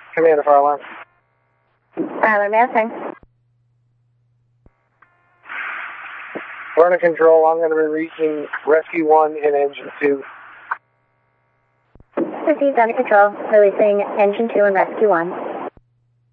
Commander Fire Alarm. Tyler Massing. Burner Control, I'm going to be reaching Rescue 1 and Engine 2. Received under control, releasing Engine 2 and Rescue 1.